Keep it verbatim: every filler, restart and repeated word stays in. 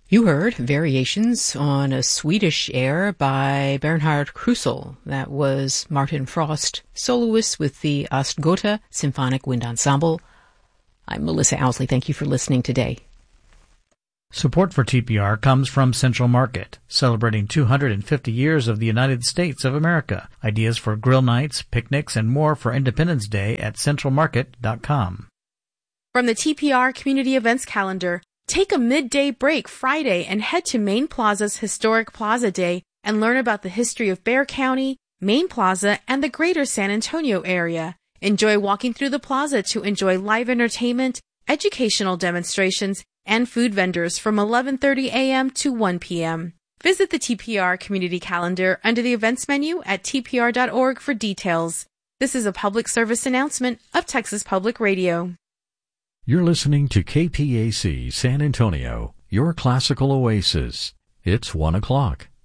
You heard Variations on a Swedish Air by Bernhard Krusel. That was Martin Frost, soloist with the Ostgotha Symphonic Wind Ensemble. I'm Melissa Owsley. Thank you for listening today. Support for T P R comes from Central Market, celebrating two hundred fifty years of the United States of America. Ideas for grill nights, picnics, and more for Independence Day at central market dot com. From the T P R Community Events Calendar, take a midday break Friday and head to Main Plaza's Historic Plaza Day and learn about the history of Bexar County, Main Plaza, and the greater San Antonio area. Enjoy walking through the plaza to enjoy live entertainment, educational demonstrations, and food vendors from eleven thirty a.m. to one p.m. Visit the T P R Community Calendar under the events menu at t p r dot org for details. This is a public service announcement of Texas Public Radio. You're listening to K P A C San Antonio, your classical oasis. It's one o'clock.